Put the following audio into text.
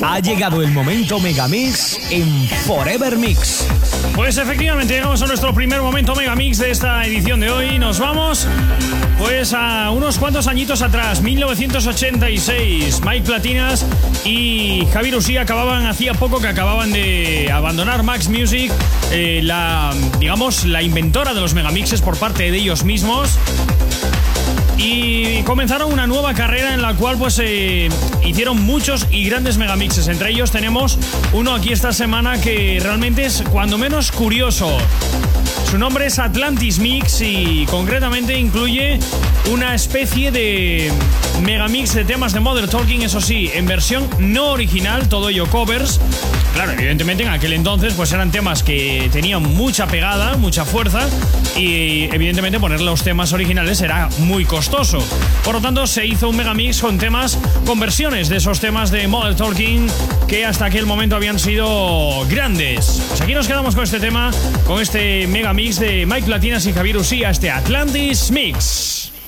Ha llegado el momento Megamix en Forever Mix. Pues efectivamente llegamos a nuestro primer momento Megamix de esta edición de hoy. Nos vamos pues a unos cuantos añitos atrás, 1986. Mike Platinas y Javier Usía hacía poco que acababan de abandonar Max Music, la inventora de los megamixes por parte de ellos mismos. Y comenzaron una nueva carrera en la cual pues hicieron muchos y grandes megamixes. Entre ellos tenemos uno aquí esta semana que realmente es cuando menos curioso. Su nombre es Atlantis Mix y concretamente incluye una especie de megamix de temas de Modern Talking, eso sí, en versión no original, todo ello covers. Claro, evidentemente en aquel entonces pues eran temas que tenían mucha pegada, mucha fuerza y evidentemente poner los temas originales era muy costoso. Por lo tanto se hizo un megamix con versiones de esos temas de Modern Talking que hasta aquel momento habían sido grandes. Pues aquí nos quedamos con este tema, con este megamix de Mike Platinas y Javier Usía, este Atlantis Mix.